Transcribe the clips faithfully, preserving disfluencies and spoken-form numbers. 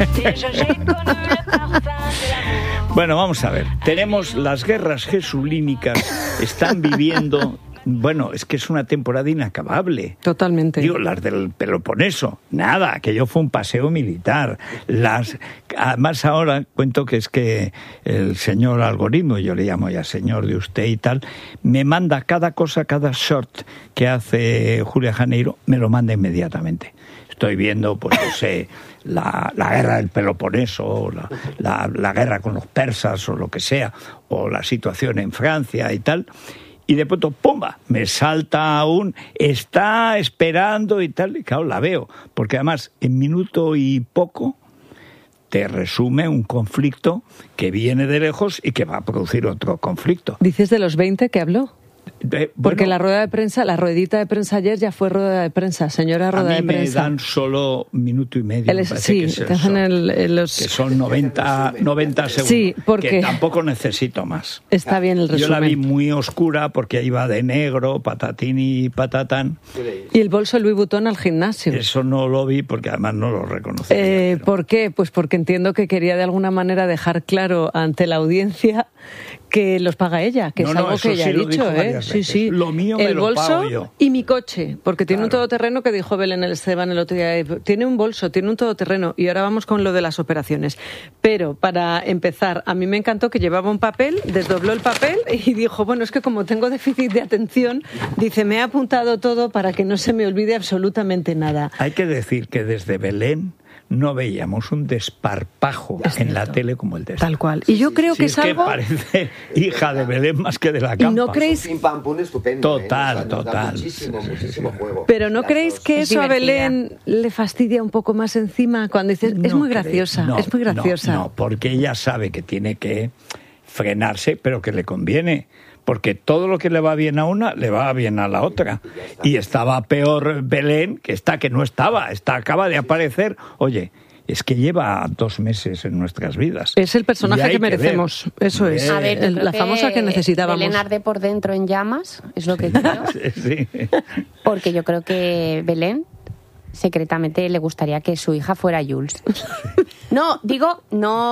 Bueno, vamos a ver. Tenemos las guerras jesulínicas, están viviendo... Bueno, es que es una temporada inacabable. Totalmente. Digo, las del Peloponeso, nada, aquello fue un paseo militar. Las, además ahora cuento que es que el señor algoritmo, yo le llamo ya señor de usted y tal, me manda cada cosa, cada short que hace Julia Janeiro, me lo manda inmediatamente. Estoy viendo, pues no sé, la, la guerra del Peloponeso, o la, la, la guerra con los persas o lo que sea, o la situación en Francia y tal. Y de pronto, ¡pumba!, me salta aún, está esperando y tal, y claro, la veo, porque además en minuto y poco te resume un conflicto que viene de lejos y que va a producir otro conflicto. ¿Dices de los veinte que habló? De, bueno, porque la rueda de prensa, la ruedita de prensa ayer ya fue rueda de prensa, señora rueda de prensa. A mí me dan solo minuto y medio. El, sí, que, te hacen el, el, los... que son noventa, noventa segundos. Sí, porque que tampoco necesito más. Está bien el resumen. Yo la vi muy oscura porque iba de negro, patatín y patatán. Y el bolso Louis Vuitton al gimnasio. Eso no lo vi porque además no lo reconocí. Eh, pero... ¿Por qué? Pues porque entiendo que quería de alguna manera dejar claro ante la audiencia que los paga ella, que no, es algo no, que ella sí ha dicho, ¿eh? Sí, sí. Lo mío el me lo bolso pago yo. Y mi coche, porque tiene claro. un todoterreno que dijo Belén el Esteban el otro día. Tiene un bolso, tiene un todoterreno. Y ahora vamos con lo de las operaciones. Pero para empezar, a mí me encantó que llevaba un papel, desdobló el papel y dijo, bueno, es que como tengo déficit de atención, dice, me he apuntado todo para que no se me olvide absolutamente nada. Hay que decir que desde Belén no veíamos un desparpajo es en la tele como el de esta. Tal cual. Y yo sí, creo sí, que es, es algo... que parece hija de Belén más que de la Campa. ¿Y no creéis... Pim, pam, pum, estupendo, total, ¿eh? O sea, total. Muchísimo, sí, sí, muchísimo sí. juego. Pero ¿no creéis que es eso divertida. a Belén le fastidia un poco más encima cuando dices, es no muy creo, graciosa, no, es muy graciosa? No, no, porque ella sabe que tiene que frenarse, pero que le conviene. Porque todo lo que le va bien a una, le va bien a la otra. Y estaba peor Belén, que está que no estaba, está acaba de aparecer. Oye, es que lleva dos meses en nuestras vidas. Es el personaje que merecemos, que eso es. A ver, el, la que famosa que necesitábamos. Belén arde por dentro en llamas, es lo que creo. Sí. Porque yo creo que Belén secretamente le gustaría que su hija fuera Jules. No, digo,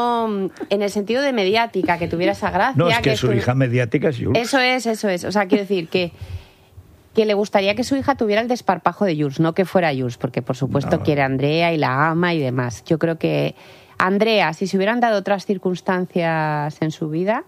no en el sentido de mediática, que tuviera esa gracia. No, es que, que su tu... hija mediática es Jules. Eso es, eso es. O sea, quiero decir que que le gustaría que su hija tuviera el desparpajo de Jules, no que fuera Jules, porque por supuesto no. quiere a Andrea y la ama y demás. Yo creo que Andrea, si se hubieran dado otras circunstancias en su vida,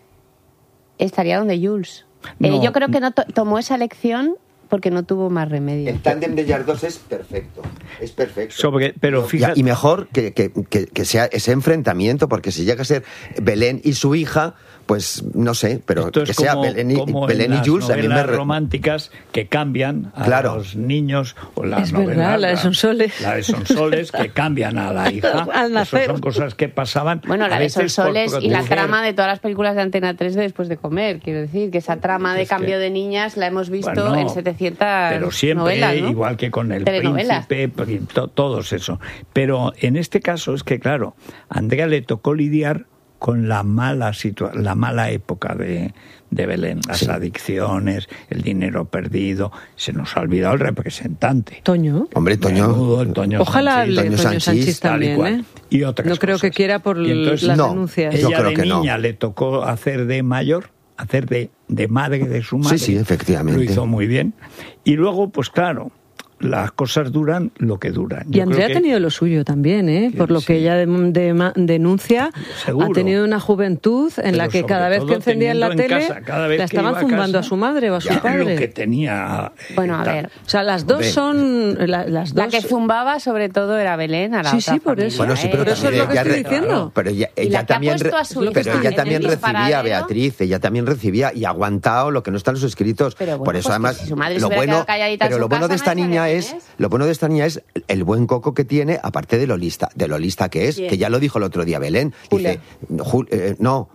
estaría donde Jules. No. Eh, yo creo que no to- tomó esa elección porque no tuvo más remedio. El tándem de ellas dos es perfecto, es perfecto. Sobre, pero fíjate... Y mejor que, que, que, que sea ese enfrentamiento, porque si llega a ser Belén y su hija, pues no sé, pero Esto es que sea como, Belén y, como Belén y Jules a mí me re... románticas que cambian a claro. los niños, o la es novela, verdad, la de Sonsoles. La de Sonsoles, que cambian a la hija. Al nacer. Eso son cosas que pasaban. Bueno, la a de veces Sonsoles por y la proteger. trama de todas las películas de Antena tres de Después de Comer. Quiero decir, que esa trama de Es cambio que, de niñas la hemos visto bueno, en setecientas pero siempre, novelas, ¿no? igual que con El Telenovelas. Príncipe, to, todos eso. Pero en este caso es que, claro, a Andrea le tocó lidiar con la mala situa- la mala época de, de Belén, las sí. adicciones, el dinero perdido. Se nos ha olvidado el representante. Toño. Hombre, Toño. Menudo, el Toño Ojalá Sanchís, Toño, Toño Sanchís, Sanchís también, ¿eh? Y otras no creo cosas. que quiera por entonces, las no, denuncias. Ella yo creo de que niña no. le tocó hacer de mayor, hacer de, de madre de su madre. Sí, sí, efectivamente. Lo hizo muy bien. Y luego, pues claro, las cosas duran lo que duran. Yo y Andrea que, ha tenido lo suyo también, ¿eh? Por lo sí. que ella de, de, denuncia, seguro. Ha tenido una juventud en Pero la que cada vez que encendía en la en tele casa, la estaban zumbando a, casa, a su madre o a su ya, padre. Lo que tenía. Bueno, a ver. O sea, las dos son. La, las dos... la que zumbaba, sobre todo, era Belén. A la sí, otra sí, por familia, eso. Bueno, sí, pero por eso es lo que estoy diciendo. Claro, pero ella, ella también, re, pero ella también recibía, Beatriz, ella también recibía y ha aguantado lo que no está en los escritos. Pero bueno, por eso, pues además, si su madre lo se bueno, pero lo bueno de esta niña es, lo bueno de esta niña es el buen coco que tiene, aparte de lo lista, de lo lista que es, Bien. que ya lo dijo el otro día Belén. Julia. Dice, Jul, eh, no,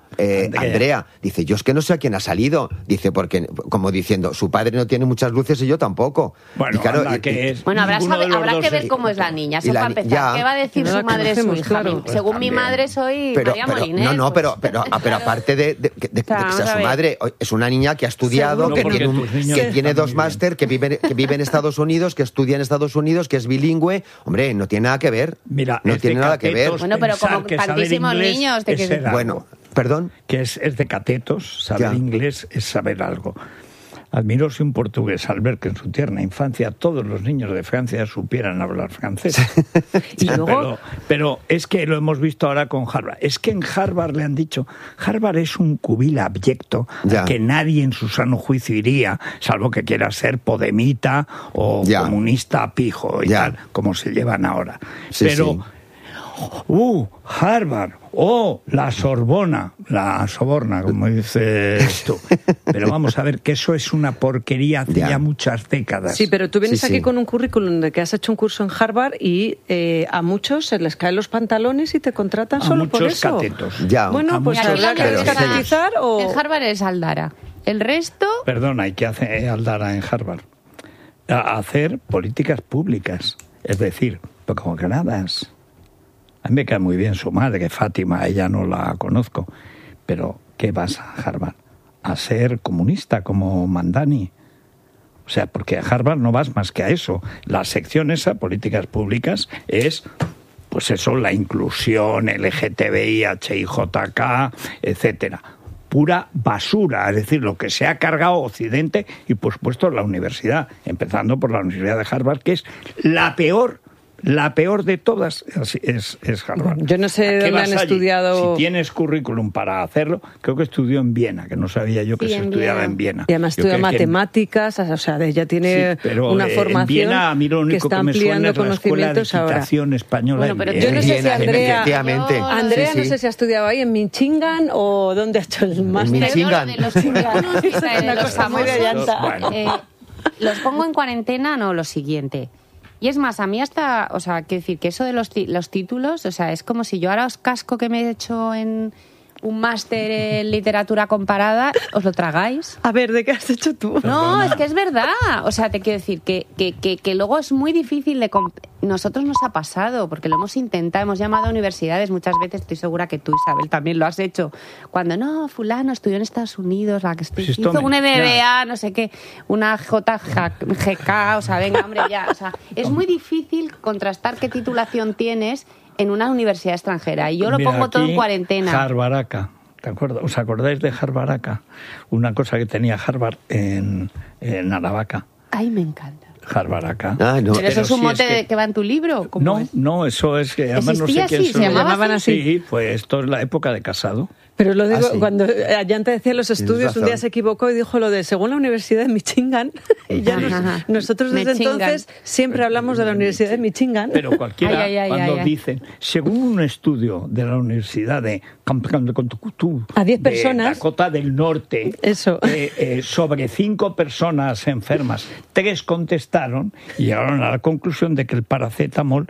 eh, Andrea. Andrea, dice, yo es que no sé a quién ha salido. Dice, porque, como diciendo, su padre no tiene muchas luces y yo tampoco. Bueno, y claro, anda, y- que y- es Bueno, habrá, ninguno sabe- de los habrá dos que ver es- cómo es la niña. Y Eso la para ni- empezar. ya. ¿Qué va a decir No su la madre de su conocemos, hija? claro. Mi- Pues Según mi también. madre soy pero, María pero- Moliner. no, no, pues, pero, pero, ah, pero aparte de, de- de- de O sea, que vamos sea a su ver. madre, es una niña que ha estudiado, Seguro que porque tiene, un- tus niños que están tiene muy dos bien. máster, que vive, que vive en Estados Unidos, que estudia en Estados Unidos, que es bilingüe. Hombre, no tiene nada que ver. Mira, no es tiene de nada que ver. catetos Bueno, pero pensar como que saber tantísimos inglés niños de es que- ser algo. Bueno, perdón. Que es, es de catetos, saber Ya. inglés es saber algo. Admiro si un portugués al ver que en su tierna infancia todos los niños de Francia supieran hablar francés. Y Sí, luego- pero, pero es que lo hemos visto ahora con Harvard. Es que en Harvard le han dicho, Harvard es un cubil abyecto Ya. al que nadie en su sano juicio iría, salvo que quiera ser podemita o Ya. comunista pijo y Ya. tal, como se llevan ahora. Sí, pero... sí. Uh, Harvard, oh, la Sorbona, la Soborna, como dices tú. Pero vamos a ver que eso es una porquería hace Ya. ya muchas décadas. Sí, pero tú vienes Sí, aquí sí. con un currículum de que has hecho un curso en Harvard y eh, a muchos se les caen los pantalones y te contratan A solo por muchos eso. catetos. Ya. Bueno, A pues muchos habrá que catetos. descatetizar o... En Harvard es Aldara. El resto... Perdona, hay que hacer Aldara en Harvard. A- hacer políticas públicas. Es decir, pues como Granadas. A mí me cae muy bien su madre, Fátima, ella no la conozco. Pero, ¿qué vas a Harvard? A ser comunista como Mandani. O sea, porque a Harvard no vas más que a eso. La sección esa, políticas públicas, es, pues eso, la inclusión, L G T B I, H I J K, etcétera. Pura basura, es decir, lo que se ha cargado Occidente y, por supuesto, la universidad, empezando por la Universidad de Harvard, que es la peor. La peor de todas es, es, es Harvard. Yo no sé ¿A qué dónde vas han allí? estudiado- Si tienes currículum para hacerlo, creo que estudió en Viena, que no sabía yo que Sí, se en estudiaba Viena. en Viena. Y además Yo estudia creo que en- matemáticas, o sea, ella tiene Sí, pero, una eh, formación en Viena a mí lo que único está que me suena ampliando es la Escuela de conocimientos ahora. Equitación Española Bueno, en pero Viena. yo no sé si Viena, Andrea- efectivamente. Yo- Andrea, Sí, no sí. sé si ha estudiado ahí en Michigan o dónde ha hecho el máster. Michigan. De los currículums, Es de una los cosa muy de famosos, llanta. Bueno. eh, los pongo en cuarentena, no, lo siguiente. Y es más, a mí hasta, o sea, quiero decir que eso de los, ti- los títulos, o sea, es como si yo ahora os casco que me he hecho en un máster en literatura comparada, os lo tragáis. A ver, ¿de qué has hecho tú? No, es que es verdad. O sea, te quiero decir que, que, que, que luego es muy difícil de... comp- Nosotros nos ha pasado, porque lo hemos intentado, hemos llamado a universidades muchas veces, estoy segura que tú, Isabel, también lo has hecho. Cuando, no, fulano estudió en Estados Unidos, la que estu- Pues esto hizo me- un M B ya. A, no sé qué, una J G K, o sea, venga, hombre, ya. O sea, es muy difícil contrastar qué titulación tienes en una universidad extranjera. Y yo lo Mira, pongo todo aquí, en cuarentena. Harbaraca. ¿Te acuerdas? ¿Os acordáis de Harbaraca? Una cosa que tenía Harvard en, en Aravaca. Ay, me encanta. Harbaraca. Ah, no. Pero eso Pero es un sí, es mote que- de- que va en tu libro. ¿Cómo No, es? no, eso es que además no sé ¿Existía quién así? se ¿Se lo- llamaba llamaban así? Sí, pues esto es la época de Casado. Pero lo digo, Ah, sí. cuando Ayanta decía los estudios, un día razón. se equivocó y dijo lo de según la Universidad de Michigan. Y ya nos- Ajá. nosotros desde Michigan. entonces siempre hablamos de la Universidad de Michigan. Pero cualquiera, Ay, ay, ay, cuando ay, ay. dicen, según un estudio de la Universidad de Camp- A diez de personas. Dakota del Norte, Eso. eh, eh, sobre cinco personas enfermas, tres contestaron y llegaron a la conclusión de que el paracetamol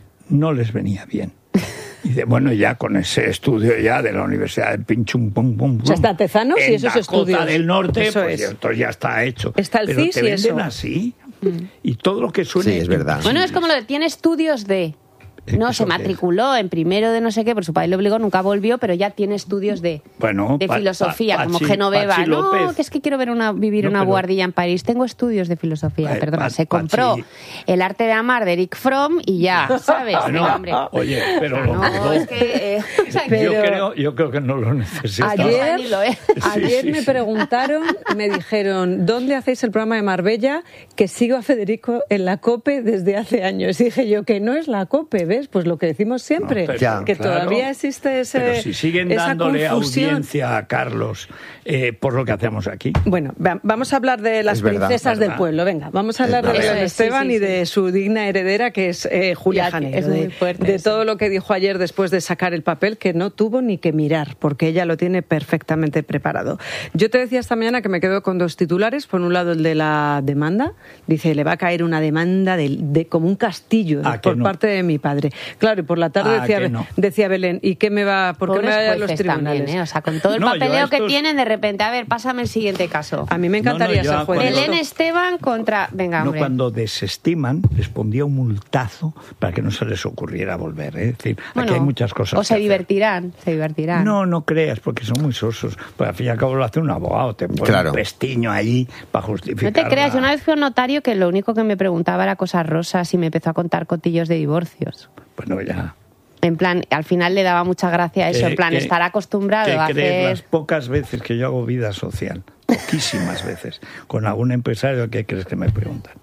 no les venía bien. Y dice, bueno, ya con ese estudio ya de la Universidad de Pinchum Pum Pum O sea, está Tezanos y en esos Dakota estudios. del Norte, Eso pues es. esto ya está hecho. Está el Pero C I S te y venden eso. así. Y todo lo que suene Sí, es verdad. Bueno, es como lo de tiene estudios de... Eh, No, ¿eso se qué es? matriculó en primero de no sé qué, por su padre le obligó, nunca volvió, pero ya tiene estudios de, Bueno, de Pa- filosofía, Pa- como Pachi- Genoveva. Pachi No, López. que es que quiero ver una, vivir No, una pero- guardilla en París. Tengo estudios de filosofía, Eh, perdona. Pa- Se compró Pachi- El arte de amar de Eric Fromm y ya, ¿sabes? Bueno, Venga, hombre. oye, pero lo No, dudó. es que... eh, o sea, Yo, Pero- creo, yo creo que no lo necesitaba. Ayer, Ni lo es. ayer Sí, sí, me sí. preguntaron, me dijeron, ¿dónde hacéis el programa de Marbella? Que sigo a Federico en la COPE desde hace años. Y dije yo, que no es la COPE, ¿ves? Pues lo que decimos siempre, No, pero- Ya. que claro. todavía existe ese, Pero si siguen esa dándole confusión. audiencia a Carlos eh, por lo que hacemos aquí. Bueno, va- vamos a hablar de las Es verdad, princesas verdad. del pueblo. Venga, vamos a hablar Es de verdad. Belén Eso es, sí, Esteban sí, y de sí. su digna heredera, que es eh, Julia Ya, Janeiro. es muy de fuerte de eso. todo lo que dijo ayer después de sacar el papel, que no tuvo ni que mirar, porque ella lo tiene perfectamente preparado. Yo te decía esta mañana que me quedo con dos titulares. Por un lado, el de la demanda. Dice, le va a caer una demanda de, de- como un castillo Ah, por que no. parte de mi padre. madre. Claro, y por la tarde Ah, decía, que no. decía Belén, ¿y qué me va, por qué me Pobres va a los jueces tribunales? también, ¿eh? O sea, con todo el No, yo a papeleo que estos- tienen, de repente, a ver, pásame el siguiente caso. A mí me encantaría No, no, yo ser a juez. cuando- Belén Esteban contra... Venga, No, hombre. cuando desestiman, les pondría un multazo para que no se les ocurriera volver. ¿eh? Es decir, Bueno, aquí hay muchas cosas. O se que hacer. divertirán, se divertirán. No, no creas, porque son muy sosos. Pues al fin y al cabo lo hace un abogado, te pone Claro. un pestiño ahí para justificar. No te creas, la- yo una vez fui a un notario que lo único que me preguntaba era cosas rosas y me empezó a contar cotillos de divorcios. Bueno, ya. En plan, al final le daba mucha gracia eso, Que- en plan, que- estar acostumbrado ¿Qué a crees? Las hacer... pocas veces que yo hago vida social, poquísimas veces, con algún empresario, ¿qué crees que me preguntan?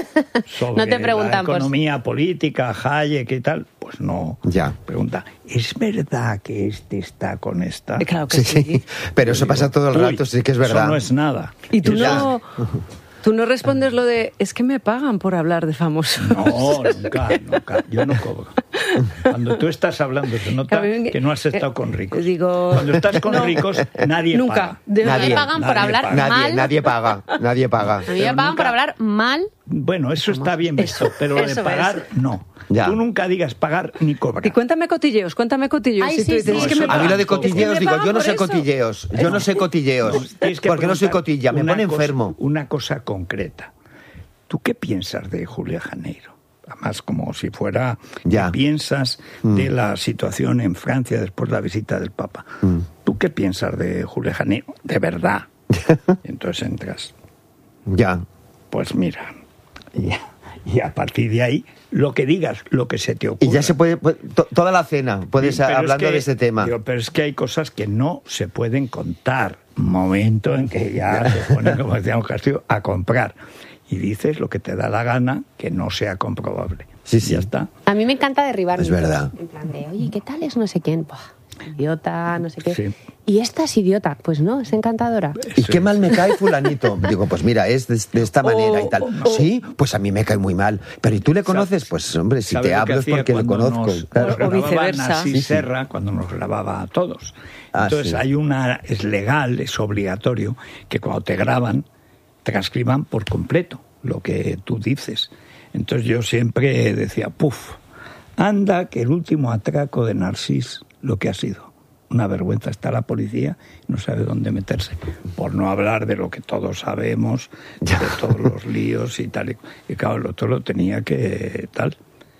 Sobre No te preguntan, la pues- economía política, Hayek y tal, pues no. Ya. Pregunta, ¿es verdad que este está con esta? Eh, Claro que Sí, sí. sí. Pero eso pasa todo el Uy, rato, sí que es verdad. Eso no es nada. Y tú Ya. no, tú no respondes lo de, es que me pagan por hablar de famosos. No, nunca, nunca. Yo no cobro. Cuando tú estás hablando se nota A mí- que no has estado con ricos. Digo- Cuando estás con No, ricos, nadie nunca. paga. De A mí Nadie, me pagan por nadie hablar paga. Nadie, mal. nadie paga, nadie paga. A mí me Pero pagan nunca- por hablar mal. Bueno, eso está bien visto, Eso, pero lo de eso pagar, es. no. Ya. Tú nunca digas pagar ni cobrar. Y cuéntame cotilleos, cuéntame cotilleos. Ay, si sí, tú dices, sí. es que No, me eso- A mí lo de pagan. cotilleos, Es que me digo, pagan yo no por sé eso. cotilleos, yo no sé cotilleos. Tienes que ¿Por qué no soy preguntar cotilla? Me una pone cosa- enfermo. Una cosa concreta. ¿Tú qué piensas de Julia Janeiro? Además, como si fuera... Ya. ¿Qué piensas Mm. de la situación en Francia después de la visita del Papa? Mm. ¿Tú qué piensas de Julia Janeiro? De verdad. Entonces entras. Ya. Pues mira, y, y a partir de ahí, lo que digas, lo que se te ocurra. Y ya se puede, puede- to- toda la cena, puedes Sí, pero es hablando que- de ese tema. digo, pero es que hay cosas que no se pueden contar. Momento en que ya se ponen, como decíamos Castillo, a comprar. Y dices lo que te da la gana que no sea comprobable. Sí, sí. Ya está. A mí me encanta derribar Es mitos. verdad. En plan de, oye, ¿qué tal es no sé quién? Buah, idiota, no sé qué. Sí. Y esta es idiota. Pues no, es encantadora. ¿Y qué mal me cae fulanito? Digo, pues mira, es de, de esta manera y tal. o- Sí, pues a mí me cae muy mal. Pero ¿y tú le conoces? Pues hombre, si ¿Sabes te lo que hablo es hacía porque le cuando conozco. nos- claro. nos O grababa viceversa. Narcís Sí, sí. Serra cuando nos grababa a todos. Ah, Entonces sí. hay una, es legal, es obligatorio, que cuando te graban, transcriban por completo lo que tú dices. Entonces yo siempre decía, puf, anda que el último atraco de Narcís, lo que ha sido. Una vergüenza. Está la policía y no sabe dónde meterse. Por no hablar de lo que todos sabemos, de todos los líos y tal. Y claro, el otro lo tenía que tal.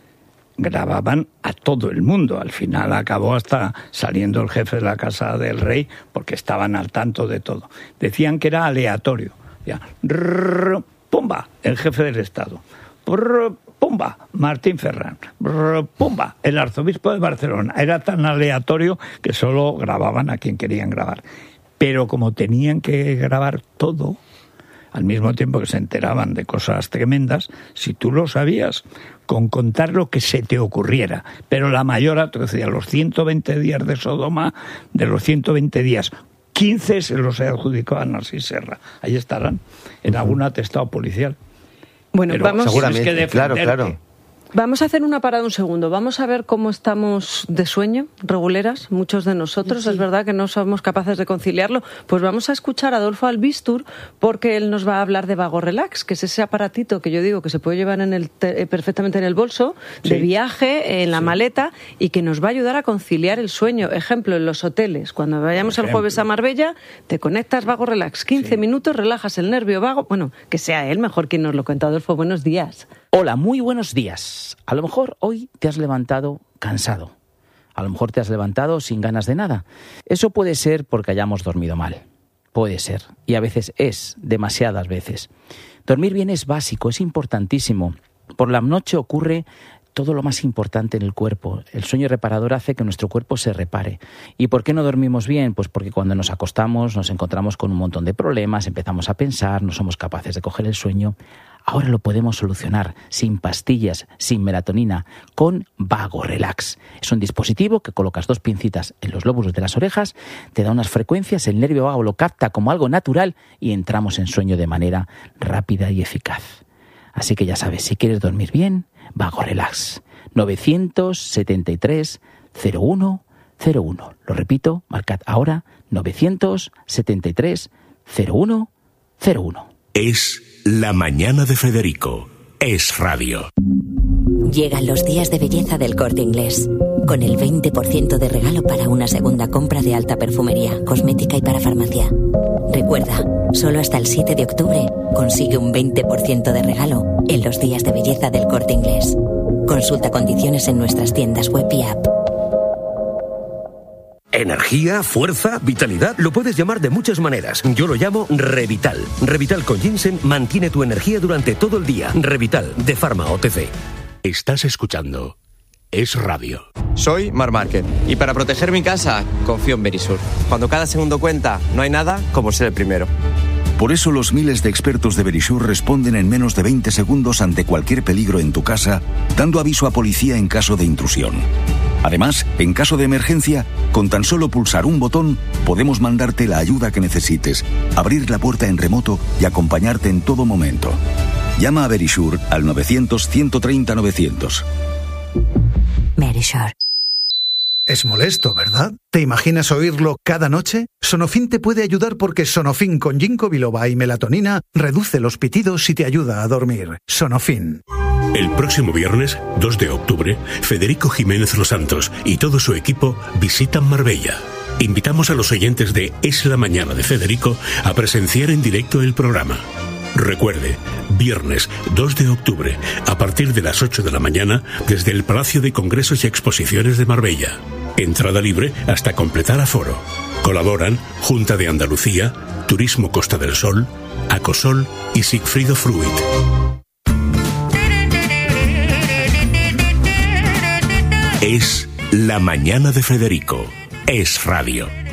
Grababan a todo el mundo. Al final acabó hasta saliendo el jefe de la Casa del Rey porque estaban al tanto de todo. Decían que era aleatorio. Ya, rrr, pumba, el jefe del Estado. Rrr, pumba, Martín Ferrán. Rrr, pumba, el arzobispo de Barcelona. Era tan aleatorio que solo grababan a quien querían grabar. Pero como tenían que grabar todo, al mismo tiempo que se enteraban de cosas tremendas, si tú lo sabías, con contar lo que se te ocurriera. Pero la mayor atrocidad, los ciento veinte días de Sodoma, de los ciento veinte días, quince se los adjudicó a Narcís Serra. Ahí estarán, en algún atestado policial. Bueno, Pero vamos, seguramente, tienes que claro, defenderte. claro. vamos a hacer una parada un segundo. Vamos a ver cómo estamos de sueño, reguleras, muchos de nosotros. Sí. Es verdad que no somos capaces de conciliarlo. Pues vamos a escuchar a Adolfo Albistur porque él nos va a hablar de Vago Relax, que es ese aparatito que yo digo que se puede llevar en el te- perfectamente en el bolso, Sí. de viaje, en la maleta, y que nos va a ayudar a conciliar el sueño. Ejemplo, en los hoteles. Cuando vayamos el Ejemplo. jueves a Marbella, te conectas Vago Relax. quince Sí. minutos, relajas el nervio vago. Bueno, que sea él mejor quien nos lo cuenta. Adolfo, buenos días. Hola, muy buenos días. A lo mejor hoy te has levantado cansado. A lo mejor te has levantado sin ganas de nada. Eso puede ser porque hayamos dormido mal. Puede ser. Y a veces es, demasiadas veces. Dormir bien es básico, es importantísimo. Por la noche ocurre todo lo más importante en el cuerpo. El sueño reparador hace que nuestro cuerpo se repare. ¿Y por qué no dormimos bien? Pues porque cuando nos acostamos nos encontramos con un montón de problemas, empezamos a pensar, no somos capaces de coger el sueño. Ahora lo podemos solucionar sin pastillas, sin melatonina, con Vago Relax. Es un dispositivo que colocas dos pincitas en los lóbulos de las orejas, te da unas frecuencias, el nervio vago lo capta como algo natural y entramos en sueño de manera rápida y eficaz. Así que ya sabes, si quieres dormir bien, Vago Relax. novecientos setenta y tres cero uno cero uno. Lo repito, marcad ahora novecientos setenta y tres cero uno cero uno. Es La Mañana de Federico. Es radio. Llegan los días de belleza del Corte Inglés, con el veinte por ciento de regalo para una segunda compra de alta perfumería, cosmética y para farmacia. Recuerda, solo hasta el siete de octubre consigue un veinte por ciento de regalo en los días de belleza del Corte Inglés. Consulta condiciones en nuestras tiendas web y app. Energía, fuerza, vitalidad, lo puedes llamar de muchas maneras. Yo lo llamo Revital. Revital con ginseng mantiene tu energía durante todo el día. Revital, de Pharma O T C. Estás escuchando Es Radio. Soy Mar Márquez y para proteger mi casa confío en Verisur. Cuando cada segundo cuenta, no hay nada como ser el primero. Por eso los miles de expertos de Verisur responden en menos de veinte segundos ante cualquier peligro en tu casa, dando aviso a policía en caso de intrusión. Además, en caso de emergencia, con tan solo pulsar un botón, podemos mandarte la ayuda que necesites, abrir la puerta en remoto y acompañarte en todo momento. Llama a Verisur al novecientos, ciento treinta, novecientos. Verisur. Es molesto, ¿verdad? ¿Te imaginas oírlo cada noche? Sonofin te puede ayudar porque Sonofin con ginkgo biloba y melatonina reduce los pitidos y te ayuda a dormir. Sonofin. El próximo viernes, dos de octubre, Federico Jiménez Los Santos y todo su equipo visitan Marbella. Invitamos a los oyentes de Es la Mañana de Federico a presenciar en directo el programa. Recuerde, viernes dos de octubre, a partir de las ocho de la mañana, desde el Palacio de Congresos y Exposiciones de Marbella. Entrada libre hasta completar aforo. Colaboran Junta de Andalucía, Turismo Costa del Sol, Acosol y Sigfrido Fruit. Es la mañana de Federico. Es Radio.